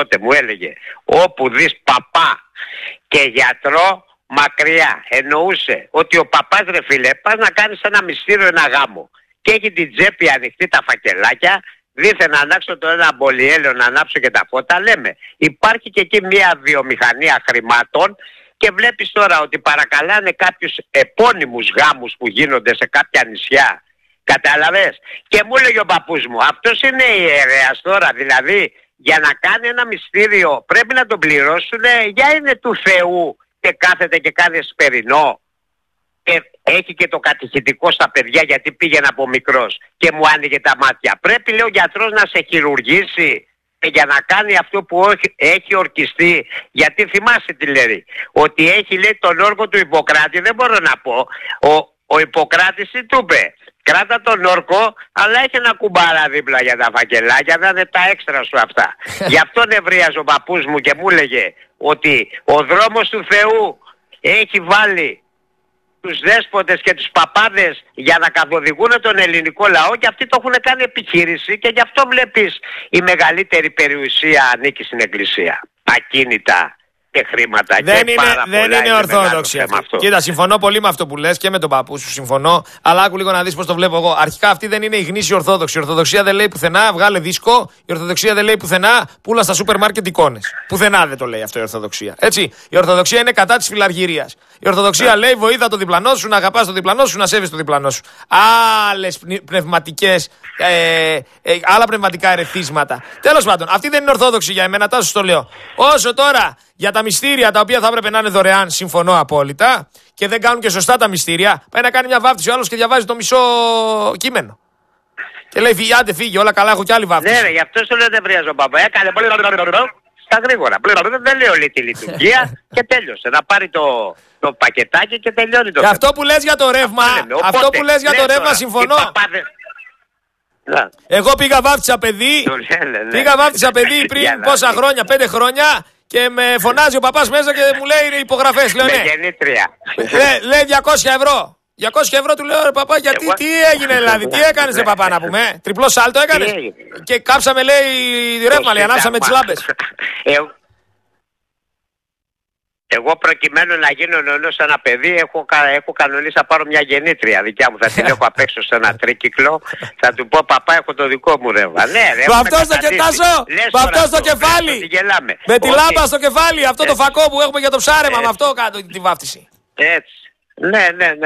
μου έλεγε όπου δεις παπά και γιατρό μακριά. Εννοούσε ότι ο παπάς, ρε φίλε, πας να κάνεις ένα μυστήριο, ένα γάμο και έχει την τσέπη ανοιχτή, τα φακελάκια, δίθεν να ανάξω το ένα μπολιέλαιο, να ανάψω και τα φώτα. Λέμε, υπάρχει και εκεί μια βιομηχανία χρημάτων και βλέπεις τώρα ότι παρακαλάνε κάποιους επώνυμους γάμους που γίνονται σε κάποια νησιά. Καταλαβες? Και μου έλεγε ο παππούς μου, αυτός είναι ιερέας τώρα, δηλαδή για να κάνει ένα μυστήριο πρέπει να τον πληρώσουν, για είναι του Θεού και κάθεται και κάνει εσπερινό και έχει και το κατηχητικό στα παιδιά γιατί πήγαινε από μικρός και μου άνοιγε τα μάτια. Πρέπει, λέει, ο γιατρός να σε χειρουργήσει για να κάνει αυτό που έχει ορκιστεί, γιατί θυμάσαι τι λέει, ότι έχει, λέει, τον όρκο του Ιπποκράτη. Δεν μπορώ να πω, ο Ιπποκράτης τι του είπε? Κράτα τον όρκο, αλλά έχει ένα κουμπάρα δίπλα για τα φακελάκια, να είναι τα έξτρα σου αυτά. Γι' αυτό νευρίαζε ο παππούς μου και μου έλεγε ότι ο δρόμος του Θεού έχει βάλει τους δέσποτες και τους παπάδες για να καθοδηγούν τον ελληνικό λαό και αυτοί το έχουν κάνει επιχείρηση και γι' αυτό βλέπεις η μεγαλύτερη περιουσία ανήκει στην Εκκλησία. Ακίνητα και χρήματα. Δεν είναι ορθόδοξη αυτό. Κοίτα, συμφωνώ πολύ με αυτό που λες και με τον παππού σου συμφωνώ, αλλά άκου λίγο να δεις πώς το βλέπω εγώ. Αρχικά αυτή δεν είναι η γνήσια Ορθόδοξη. Η Ορθοδοξία δεν λέει πουθενά βγάλε δίσκο, η Ορθοδοξία δεν λέει πουθενά πουλά στα σούπερ μάρκετ εικόνες. Πουθενά δεν το λέει αυτό η Ορθοδοξία. Έτσι. Η Ορθοδοξία είναι κατά της φιλαργυρίας. Η Ορθοδοξία λέει βοήθα το διπλανό σου, να αγαπάς το διπλανό σου, να σέβεις το διπλανό σου. Άλλα πνευματικά ερεθίσματα. Τέλος πάντων, αυτή δεν είναι Ορθόδοξη για εμένα, τάσο το λέω. Όσο τώρα για τα μυστήρια τα οποία θα έπρεπε να είναι δωρεάν, συμφωνώ απόλυτα και δεν κάνουν και σωστά τα μυστήρια. Πάει να κάνει μια βάφτιση ο άλλος και διαβάζει το μισό κείμενο. Και λέει άντε φύγε, όλα καλά, έχω κι άλλη βάφτιση. Ναι, γι' αυτό σου λέω δεν βρίζω ο παπά. Έκανε στα γρήγορα. Δεν λέει όλη τη λειτουργία και τέλειωσε. Να πάρει το πακετάκι και τελειώνει το. Και αυτό που λες για το ρεύμα, αυτό που λες για το ρεύμα συμφωνώ. Εγώ πήγα βάφτισα παιδί. Πήγα βάφτισα παιδί πριν πόσα χρόνια, 5 χρόνια. Και με φωνάζει ο παπάς μέσα και μου λέει υπογραφές. Λέω ναι. Λέει 200 ευρώ. 200 ευρώ του λέω ρε παπά, γιατί τι έγινε δηλαδή, τι έκανες ρε παπά να πούμε, τριπλό σάλτο έκανες? Και κάψαμε λέει ρεύμα, λέει, ανάψαμε τις λάμπες. Εγώ προκειμένου να γίνω νονός ένα παιδί έχω κανονίσει να πάρω μια γεννήτρια δικιά μου. Θα την έχω απ' έξω σε ένα τρίκυκλο. Θα του πω παπά έχω το δικό μου ρεύμα. Ναι ρε. Με αυτό στο κεφάλι. Με αυτό στο κεφάλι. Με τη λάμπα στο κεφάλι. Αυτό το φακό που έχουμε για το ψάρεμα. Με αυτό κάτω τη βάφτιση. Έτσι. Ναι.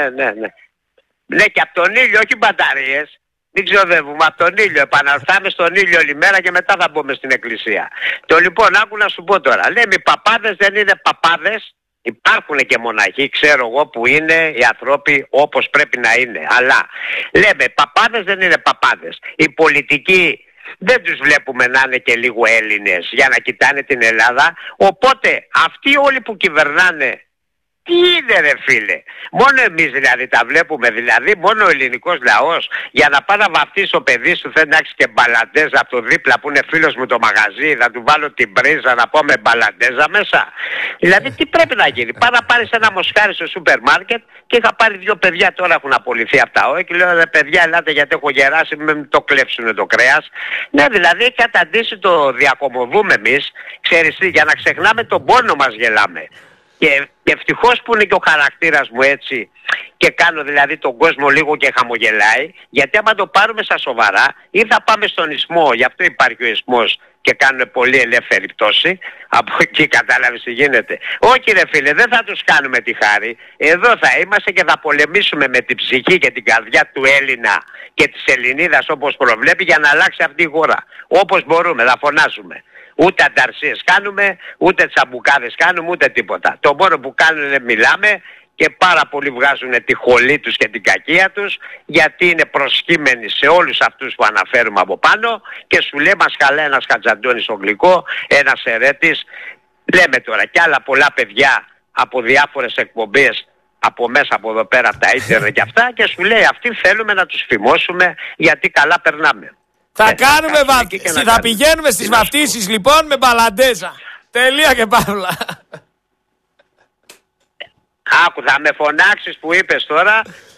Ναι και από τον ήλιο, όχι μπαταρίες. Μην ξοδεύουμε από τον ήλιο. Επαναρθάμε στον ήλιο όλη μέρα και μετά θα μπούμε στην εκκλησία. Το λοιπόν, άκου να σου πω τώρα. Λέμε οι παπάδες δεν είναι παπάδες. Υπάρχουν και μοναχοί, ξέρω εγώ, που είναι οι άνθρωποι όπως πρέπει να είναι. Αλλά λέμε παπάδες δεν είναι παπάδες. Οι πολιτικοί δεν τους βλέπουμε να είναι και λίγο Έλληνες για να κοιτάνε την Ελλάδα. Οπότε αυτοί όλοι που κυβερνάνε, τι είναι ρε φίλε? Μόνο εμείς δηλαδή τα βλέπουμε, δηλαδή μόνο ο ελληνικός λαός για να πάει να βαφτίσει το παιδί σου θέλει να έχεις και μπαλαντέζα από το δίπλα που είναι φίλος μου το μαγαζί, θα του βάλω την πρίζα να πω με μπαλαντέζα μέσα. Δηλαδή τι πρέπει να γίνει? Πάει να πάρεις ένα μοσχάρι στο σούπερ μάρκετ και είχα πάρει 2 παιδιά τώρα έχουν απολυθεί από τα ΟΕ και λέω ρε παιδιά ελάτε γιατί έχω γεράσει μην το κλέψουνε το κρέας. Ναι δηλαδή έχει καταντήσει το διακομωδούμε εμείς, ξέρεις τι, για να ξεχνάμε τον πόνο μας γελάμε. Και ευτυχώς που είναι και ο χαρακτήρας μου έτσι και κάνω δηλαδή τον κόσμο λίγο και χαμογελάει, γιατί άμα το πάρουμε στα σοβαρά ή θα πάμε στον ισμό, γι' αυτό υπάρχει οισμός και κάνουν πολύ ελεύθερη πτώση, από εκεί κατάλαβες τι γίνεται. Όχι ρε φίλε, δεν θα τους κάνουμε τη χάρη, εδώ θα είμαστε και θα πολεμήσουμε με την ψυχή και την καρδιά του Έλληνα και της Ελληνίδας όπως προβλέπει για να αλλάξει αυτή η χώρα. Όπως μπορούμε, θα φωνάζουμε. Ούτε ανταρσίες κάνουμε, ούτε τσαμπουκάδες κάνουμε, ούτε τίποτα. Το μόνο που κάνουν είναι μιλάμε και πάρα πολλοί βγάζουν τη χολή τους και την κακία τους γιατί είναι προσχήμενοι σε όλους αυτούς που αναφέρουμε από πάνω και σου λέει μας χαλάει ένας Χατζαντώνης στο γλυκό, ένας Ερέτης. Λέμε τώρα κι άλλα πολλά παιδιά από διάφορες εκπομπές από μέσα από εδώ πέρα από τα ίντερνετ και αυτά και σου λέει αυτοί θέλουμε να τους φημώσουμε γιατί καλά περνάμε. Θα κάνουμε βαφτίσεις, θα πηγαίνουμε στις βαφτίσεις λοιπόν με μπαλαντέζα. Τελεία και παύλα. Άκου, θα με φωνάξεις που είπες τώρα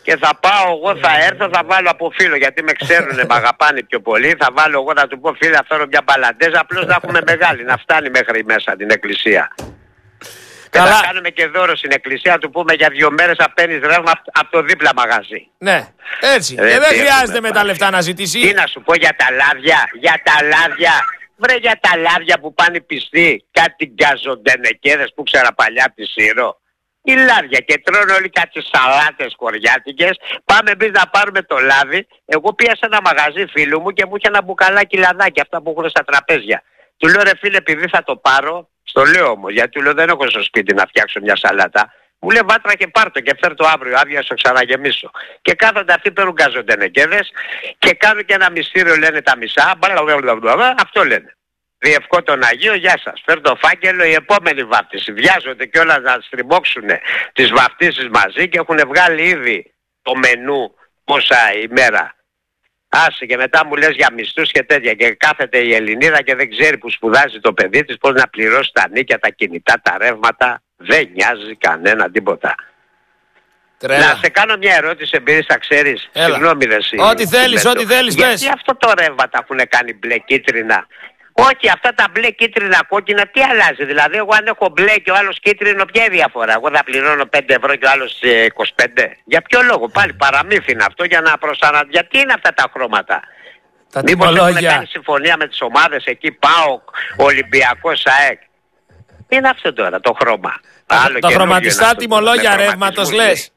και θα πάω εγώ, θα έρθω, θα βάλω από φίλο, γιατί με ξέρουνε, με αγαπάνε πιο πολύ. Θα βάλω εγώ, θα του πω φίλε, θέλω μια μπαλαντέζα, απλώς να έχουμε μεγάλη, να φτάνει μέχρι μέσα την εκκλησία. Και θα κάνουμε και δώρο στην εκκλησία, να του πούμε για 2 μέρες θα παίρνεις ρεύμα από το δίπλα μαγαζί. Ναι, έτσι. Και δεν χρειάζεται με τα λεφτά να ζητήσει. Τι να σου πω για τα λάδια, Βρε για τα λάδια που πάνε πιστοί, κάτι γκαζοντενεκέδες που ξέρα παλιά από τη Σύρο. Οι λάδια και τρώνε όλοι κάτι σαλάτες κοριάτικες. Πάμε εμείς να πάρουμε το λάδι. Εγώ πήγα σε ένα μαγαζί φίλου μου και μου είχε ένα μπουκαλάκι λαδάκι, αυτά που έχουν στα τραπέζια. Του λέω ρε φίλε, επειδή θα το πάρω, στο λέω όμως, γιατί του λέω δεν έχω στο σπίτι να φτιάξω μια σαλάτα. Μου λέει βάτρα και πάρτο και φέρ το αύριο, άδεια στο ξαναγεμίσω. Και κάθονται αυτοί, παίρνουν γκαζοντενεκέδες και κάνουν και ένα μυστήριο, λένε τα μισά. Αυτό λένε. Διευκό τον Αγίο, γεια σας. Φέρ το φάκελο, η επόμενη βάφτιση. Βιάζονται κιόλας να στριμώξουν τις βαφτίσεις μαζί και έχουν βγάλει ήδη το μενού πόσα ημέρα. Άσε και μετά μου λες για μισθούς και τέτοια. Και κάθεται η Ελληνίδα και δεν ξέρει που σπουδάζει το παιδί της πώς να πληρώσει τα νίκια, τα κινητά, τα ρεύματα. Δεν νοιάζει κανένα τίποτα. Τρέλα. Να σε κάνω μια ερώτηση επειδή θα ξέρεις. Συγγνώμη ρε εσύ. Ό,τι θέλεις πες. Γιατί αυτό το ρεύμα τα έχουν κάνει μπλε κίτρινα? Όχι, αυτά τα μπλε κίτρινα κόκκινα τι αλλάζει? Δηλαδή εγώ αν έχω μπλε και ο άλλος κίτρινο, ποια είναι η διαφορά? Εγώ θα πληρώνω 5 ευρώ και ο άλλος 25. Για ποιο λόγο? Πάλι παραμύθι είναι αυτό για να προσανατολίσουν. Γιατί είναι αυτά τα χρώματα? Μήπως έχουν κάνει συμφωνία με τις ομάδες εκεί, ΠΑΟΚ, Ολυμπιακός, ΑΕΚ? Τι είναι αυτό τώρα το χρώμα? Τα χρωματιστά τιμολόγια ρεύματος λες?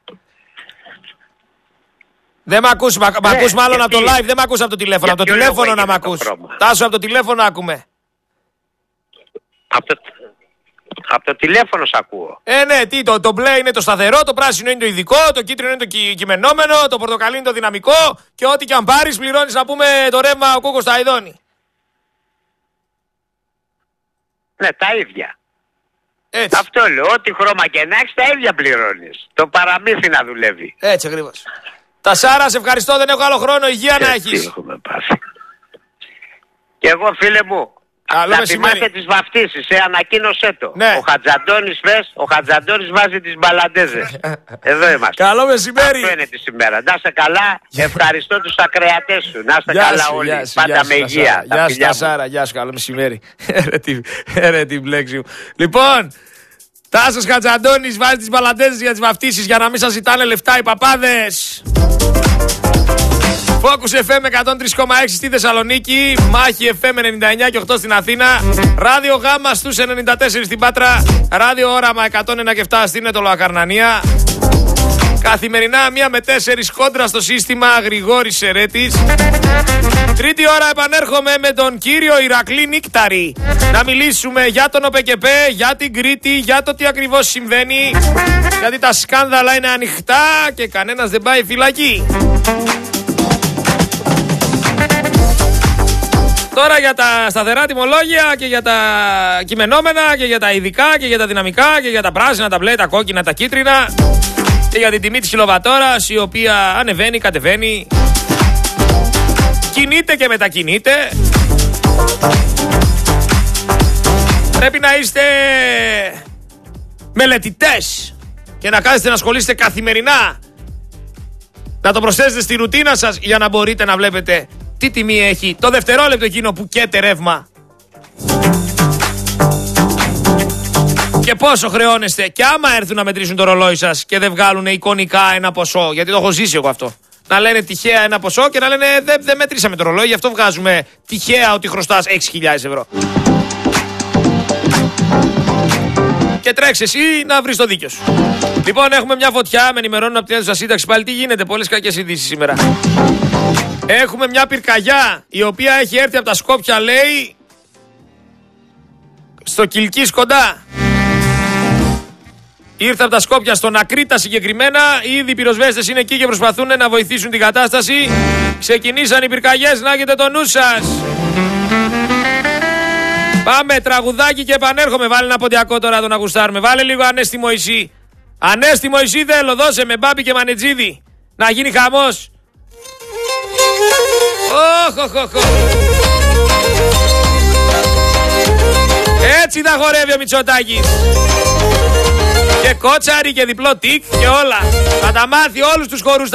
Δεν μ' ακούς, μ' ακούς μάλλον από το live, δεν μ' ακούς από το τηλέφωνο. Από το τηλέφωνο να μ' ακούς. Τάσο, από το τηλέφωνο άκουμε. Από το τηλέφωνο σ' ακούω. Ναι, τι, το μπλε είναι το σταθερό, το πράσινο είναι το ειδικό, το κίτρινο είναι το κειμενόμενο, το πορτοκαλί είναι το δυναμικό και ό,τι και αν πάρεις πληρώνεις, να πούμε, το ρεύμα ο Κούκος τα ειδώνει. Ναι, τα ίδια. Έτσι. Αυτό λέω, ό,τι χρώμα και να έχεις τα ίδια πληρώνεις. Το παραμύθι να δουλεύει. Έτσι ακριβώς. Τα Σάρα, σε ευχαριστώ, δεν έχω άλλο χρόνο, υγεία να έχεις. Έχουμε πάθει. Και εγώ φίλε μου, να θυμάστε τις βαφτίσεις, ανακοίνωσέ το. Ναι. Ο Χατζαντώνης ο Χατζαντώνης βάζει τις μπαλαντέζες. Εδώ είμαστε. Καλό μεσημέρι. Αυτό είναι τη σήμερα. Να είστε καλά, ευχαριστώ τους ακροατές σου. Να είστε καλά όλοι, πάντα με υγεία. Γεια σου τα Σάρα, γεια σου, καλό μεσημέρι. Ρε την μπλέξη μου. Λοιπόν, Τάσος Χατζαντώνης βάζει τις μπαλαντέζες για τις βαφτίσεις για να μην σας ζητάνε λεφτά οι παπάδες. Focus FM 103,6 στη Θεσσαλονίκη, Μάχη FM 99 και 8 στην Αθήνα, Ράδιο Γάμα στους 94 στην Πάτρα, Ράδιο Όραμα 101 και 7 στην Ετωλοακαρνανία. Καθημερινά 1 με 4 κόντρα στο σύστημα Γρηγόρης Σερέτης. Τρίτη ώρα επανέρχομαι με τον κύριο Ηρακλή Νίκταρη να μιλήσουμε για τον ΟΠΕΚΕΠΕ, για την Κρήτη, για το τι ακριβώς συμβαίνει, γιατί τα σκάνδαλα είναι ανοιχτά και κανένας δεν πάει φυλακή. Τώρα για τα σταθερά τιμολόγια και για τα κειμενόμενα και για τα ειδικά και για τα δυναμικά και για τα πράσινα, τα μπλε, τα κόκκινα, τα κίτρινα και για την τιμή της κιλοβατόρας, η οποία ανεβαίνει, κατεβαίνει, κινείται και μετακινείται. Πρέπει να είστε μελετητές και να κάθεστε να ασχολείστε καθημερινά, να το προσθέσετε στη ρουτίνα σας για να μπορείτε να βλέπετε τι τιμή έχει το δευτερόλεπτο εκείνο που καίτε ρεύμα και πόσο χρεώνεστε. Και άμα έρθουν να μετρήσουν το ρολόι σας και δεν βγάλουν εικονικά ένα ποσό, γιατί το έχω ζήσει εγώ αυτό, να λένε τυχαία ένα ποσό και να λένε δεν μετρήσαμε το ρολόι, γι' αυτό βγάζουμε τυχαία ότι χρωστάς 6.000 ευρώ. Και τρέξε εσύ να βρεις το δίκιο σου. Λοιπόν, έχουμε μια φωτιά, με ενημερώνουν από την αίθουσα σύνταξη. Πάλι τι γίνεται, πολλές κακές ειδήσεις σήμερα. Έχουμε μια πυρκαγιά η οποία έχει έρθει από τα Σκόπια, λέει, στο Κιλκής κοντά. Ήρθε από τα Σκόπια, στον Ακρίτα συγκεκριμένα. Ήδη οι πυροσβέστες είναι εκεί και προσπαθούν να βοηθήσουν την κατάσταση. Ξεκινήσαν οι πυρκαγιές, να έχετε το νου σας. Πάμε, τραγουδάκι και επανέρχομαι. Βάλε ένα ποντιακό τώρα τον ακουστάρουμε. Βάλε λίγο Ανέστη Μωυσή. Ανέστη Μωυσή θέλω, δώσε με Μπάμπη και Μανετζίδη. Να γίνει χαμός. Έτσι θα χορεύει ο Μητσοτάκης. Και κότσαρι και διπλό τικ και όλα. Θα τα μάθει όλους τους χορούς.